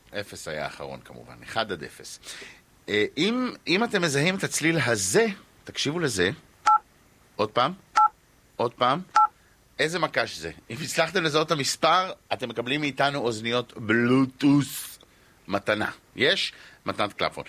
אפס היה האחרון כמובן, 1-0. אם אתם מזהים את הצליל הזה, תקשיבו לזה. עוד פעם. עוד פעם. איזה מקש זה? אם הצלחתם לזהות את המספר, אתם מקבלים מאיתנו אוזניות בלוטוס מתנה. יש? מתנת קלפון.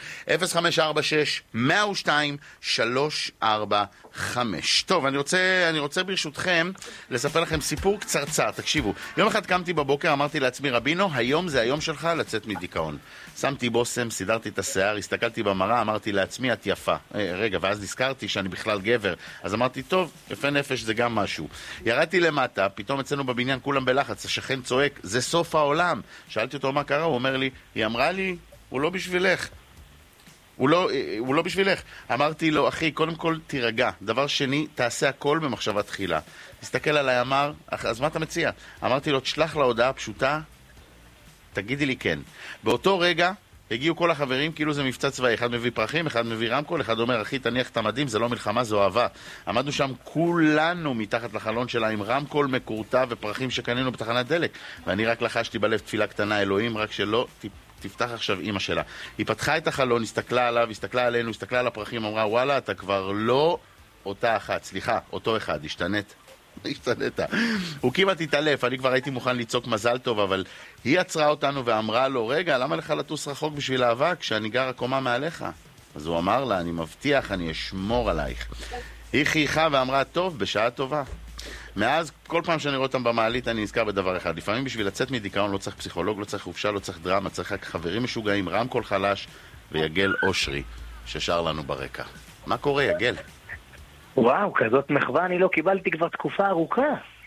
0546-102-345. טוב, אני רוצה ברשותכם לספר לכם סיפור קצרצר. תקשיבו, יום אחד קמתי בבוקר, אמרתי לעצמי, רבינו, היום זה היום שלך לצאת מדיכאון. שמתי בוסם, סידרתי את השיער, הסתכלתי במראה, אמרתי לעצמי, את יפה. רגע, ואז נזכרתי שאני בכלל גבר. אז אמרתי, טוב, יפה נפש זה גם משהו. ירדתי למטה, פתאום אצלנו בבניין כולם בלחץ, השכן צועק, זה סוף העולם. שאלתי אותו מה קרה, הוא אומר לי, היא אמרה לי, הוא לא בשבילך. הוא לא בשבילך. אמרתי לו, אחי, קודם כל תירגע. דבר שני, תעשה הכל במחשבה תחילה. תסתכל עליי, אמר, אז מה אתה מציע? אמרתי לו, תשלח לה הודעה פשוטה, תגידי לי כן. באותו רגע הגיעו כל החברים, כאילו זה מבצע צבאי. אחד מביא פרחים, אחד מביא רמקול, אחד אומר, אחי, תניח את המדים, זה לא מלחמה, זו אהבה. עמדנו שם כולנו מתחת לחלון שלה עם רמקול מקורטע ופרחים שקנינו בתחנת דלק. ואני רק לחשתי בלב תפילה קטנה, אלוהים, רק שלא תפתח עכשיו אמא שלה. היא פתחה את החלון, הסתכלה עליו, הסתכלה עלינו, הסתכלה על הפרחים, אמרה, וואלה, אתה כבר לא אותה אחת, סליחה, אותו אחד, השתנית. הוא כמעט התעלף, אני כבר הייתי מוכן לצעוק מזל טוב, אבל היא עצרה אותנו ואמרה לו, רגע, למה לך לטוס רחוק בשביל אהבה כשאני גר הקומה מעליך? אז הוא אמר לה, אני מבטיח, אני אשמור עלייך. היא חייכה ואמרה, טוב, בשעה טובה. מאז, כל פעם שאני רואה אותם במעלית, אני נזכר בדבר אחד. לפעמים בשביל לצאת מדיכאון לא צריך פסיכולוג, לא צריך חופשה, לא צריך דרמה, צריך רק חברים משוגעים, רמקול חלש ויגל אושרי, ששר לנו ברקע. מה קורה, יגל? וואו, כזאת מחווה אני לא קיבלתי כבר תקופה ארוכה.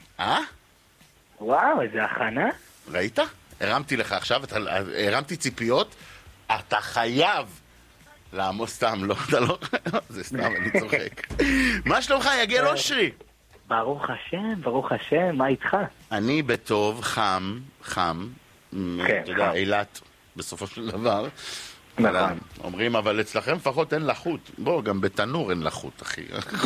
וואו, איזה הכנה. ראית? הרמתי לך עכשיו, הרמתי ציפיות, אתה חייב לעמוד סתם, לא, אתה לא חייב, זה סתם, אני צוחק. מה שלומך, יגל אושרי? ברוך השם, מה איתך? אני בטוב, חם, אתה יודע, אילת, בסופו של דבר. נכון. אומרים, אבל אצלכם לפחות אין לחות. בוא, גם בתנור אין לחות, אחי.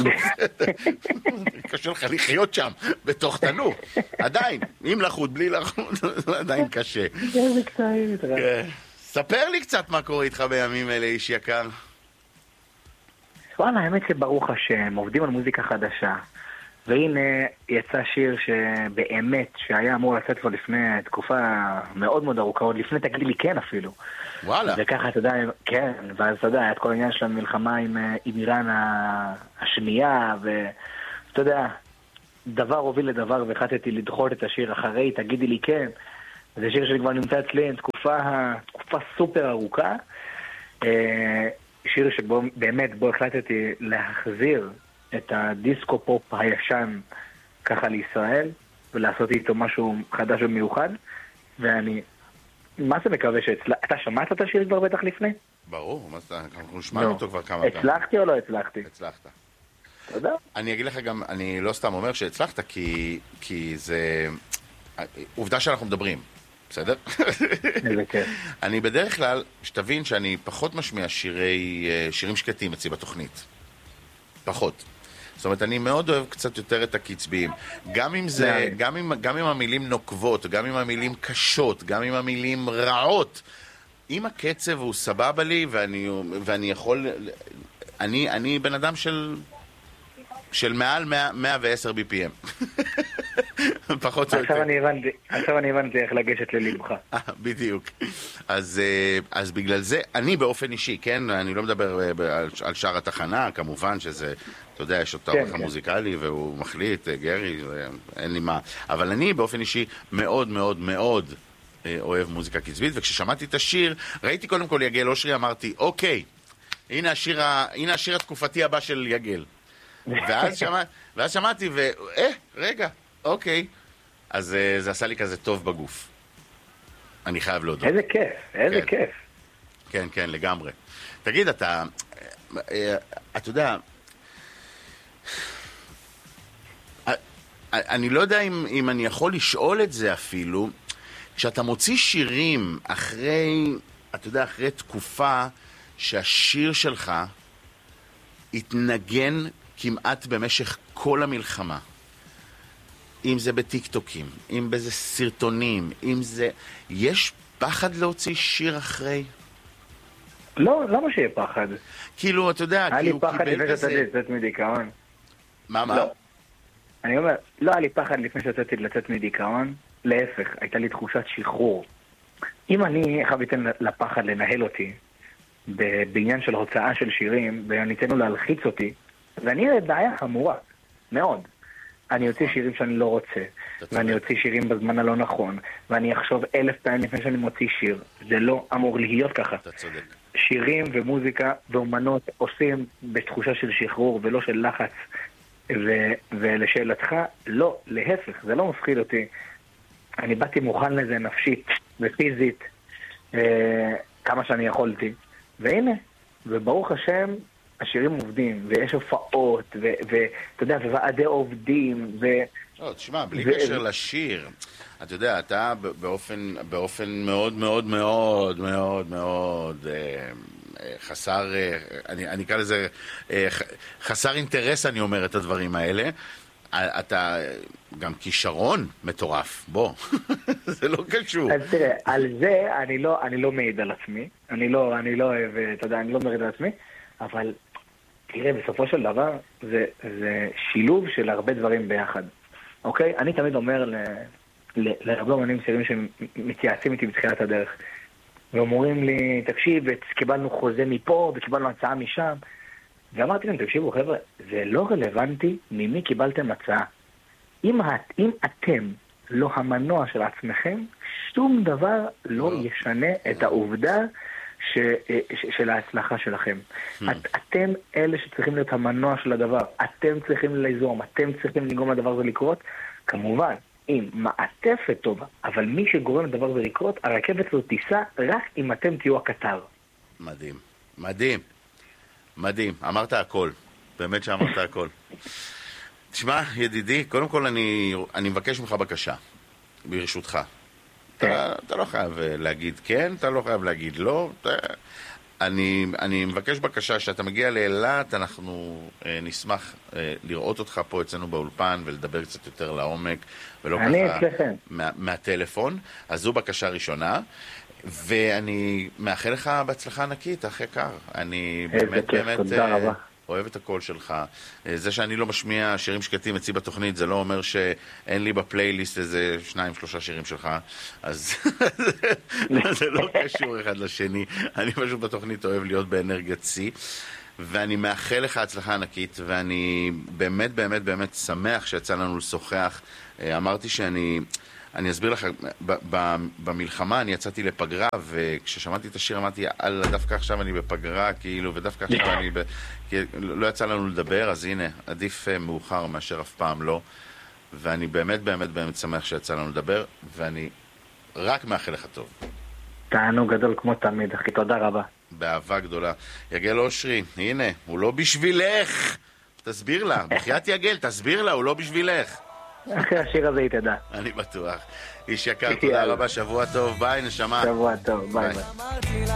קשה לך לחיות שם, בתוך תנור. עדיין, עם לחות, בלי לחות, זה עדיין קשה. איזה קצת. ספר לי קצת מה קורה איתך בימים אלה, איש יקר. וואלה, האמת שברוך השם, עובדים על מוזיקה חדשה. והנה יצא שיר שבאמת, שהיה אמור לצאת כבר לפני תקופה מאוד מאוד ארוכה, עוד לפני תגידי לי כן אפילו. וואלה. וככה, אתה יודע, כן, ואז אתה יודע, היה את כל העניין של המלחמה עם איראן השנייה, ואתה יודע, דבר הוביל לדבר, והחלטתי לדחות את השיר אחרי, תגידי לי כן. זה שיר שכבר נמצא אצלי, תקופה סופר ארוכה. שיר שבו, באמת, בו החלטתי להחזיר את הדיסקו פופ הישן ככה לישראל, ולעשות איתו משהו חדש ומיוחד, ואני מה זה מקווה אתה שמעת את השיר כבר בטח לפני? ברור, אנחנו שמענו אותו כבר כמה פעמים. הצלחתי או לא הצלחתי? הצלחת. תודה. אני אגיד לך גם, אני לא סתם אומר שהצלחת, כי זה עובדה שאנחנו מדברים, בסדר? איזה כיף. אני בדרך כלל, שתבין שאני פחות משמיע שירים שקטים אצלי בתוכנית. פחות. זאת אומרת, אני מאוד אוהב קצת יותר את הקצביים. גם אם זה, גם אם המילים נוקבות, גם אם המילים קשות, גם אם המילים רעות, אם הקצב הוא סבבה לי, ואני יכול, אני בן אדם של מעל 110 BPM. פחות או יותר. עכשיו אני הבנתי איך לגשת ללבך. בדיוק. אז בגלל זה, אני באופן אישי, כן? אני לא מדבר על שאר התחנה, כמובן שזה, אתה יודע, יש אותו ערך המוזיקלי, והוא מחליט, גרי, אין לי מה. אבל אני באופן אישי מאוד מאוד מאוד אוהב מוזיקה קצבית, וכששמעתי את השיר, ראיתי קודם כל יגל אושרי, אמרתי, אוקיי, הנה השיר התקופתי הבא של יגל. ואז שמעתי, רגע, אוקיי. אז זה עשה לי כזה טוב בגוף. אני חייב להודות. איזה כיף, איזה כיף. כן, כן, לגמרי. תגיד, אתה יודע, אני לא יודע אם אני יכול לשאול את זה אפילו, כשאתה מוציא שירים אחרי, אתה יודע, אחרי תקופה שהשיר שלך התנגן כמעט במשך כל המלחמה. אם זה בטיקטוקים, אם זה סרטונים, אם זה... יש פחד להוציא שיר אחרי? לא, למה שיהיה פחד? כאילו, אתה יודע, היה לי פחד לפני שיצאתי לצאת מדיכאון. מה? לא. אני אומר, לא היה לי פחד לפני שיצאתי לצאת מדיכאון, להפך, הייתה לי תחושת שחרור. אם אני חייבתי לפחד לנהל אותי בעניין של הוצאה של שירים, ואני אתן לו להלחיץ אותי, ואני אראה בעיה חמורה, מאוד. אני אוציא שירים שאני לא רוצה, ואני אוציא שירים בזמן הלא נכון, ואני אחשוב 1000 פעמים לפני שאני מוציא שיר. זה לא אמור להיות ככה. אתה צודק. שירים ומוזיקה ואומנות עושים בתחושה של שחרור ולא של לחץ. ולשאלתך, לא, להפך, זה לא מפחיד אותי. אני באתי מוכן לזה נפשית ופיזית, כמה שאני יכולתי. והנה, וברוך השם, השירים עובדים, ויש הופעות, ואתה יודע, וועדי עובדים, לא, תשמע, בלי קשר לשיר, אתה יודע, אתה באופן מאוד מאוד מאוד מאוד מאוד חסר, אני אקרא לזה חסר אינטרס, אני אומר את הדברים האלה. אתה גם כישרון מטורף, בוא, זה לא קשור. אז תראה, על זה אני לא מעיד על עצמי, אני לא אוהב, אתה יודע, אני לא מעיד על עצמי, אבל תראה, בסופו של דבר זה שילוב של הרבה דברים ביחד, אוקיי? אני תמיד אומר להרבה אומנים צעירים שמתייעצים איתי בתחילת הדרך, ואומרים לי, תקשיב, קיבלנו חוזה מפה וקיבלנו הצעה משם, ואמרתי להם, תקשיבו חבר'ה, זה לא רלוונטי ממי קיבלתם הצעה. אם אתם לא המנוע של עצמכם, שום דבר לא ישנה את העובדה של ההצלחה שלכם. אתם אלה שצריכים להיות המנוע של הדבר, אתם צריכים ליזום, אתם צריכים לגרום לדבר הזה לקרות, כמובן, עם מעטפת טובה, אבל מי שגורם לדבר הזה לקרות, הרכבת הזאת תיסע רק אם אתם תהיו הקטר. מדהים, מדהים. מדהים, אמרת הכל, באמת שאמרת הכל. תשמע, ידידי, קודם כל אני מבקש ממך בקשה, ברשותך. אתה לא חייב להגיד כן, אתה לא חייב להגיד לא. אני מבקש בקשה שאתה מגיע לאילת, אנחנו נשמח לראות אותך פה אצלנו באולפן ולדבר קצת יותר לעומק, ולא ככה מהטלפון. אז זו בקשה ראשונה. ואני מאחל לך בהצלחה ענקית, אח יקר. אני באמת אוהב את הקול שלך. זה שאני לא משמיע שירים שקטים אצלי בתוכנית, זה לא אומר שאין לי בפלייליסט איזה 2-3 שירים שלך, אז זה לא קשור אחד לשני. אני פשוט בתוכנית אוהב להיות באנרגיית שיא, ואני מאחל לך הצלחה ענקית, ואני באמת באמת באמת שמח שיצא לנו לשוחח. אמרתי אני אסביר לך, במלחמה אני יצאתי לפגרה, וכששמעתי את השיר אמרתי, דווקא עכשיו אני בפגרה, כאילו, ודווקא עכשיו לא יצא לנו לדבר, אז הנה, עדיף מאוחר מאשר אף פעם לא, ואני באמת באמת באמת שמח שיצא לנו לדבר, ואני רק מאחל לך טוב. תענוג גדול כמו תמיד, אחי, תודה רבה. באהבה גדולה. יגל אושרי, הנה, הוא לא בשבילך! תסביר לה, בחיית יגל, תסביר לה, הוא לא בשבילך. אחרי השיר הזה היא תדע. אני בטוח. איש יקר, תודה רבה, שבוע טוב, ביי נשמה. שבוע טוב, ביי ביי.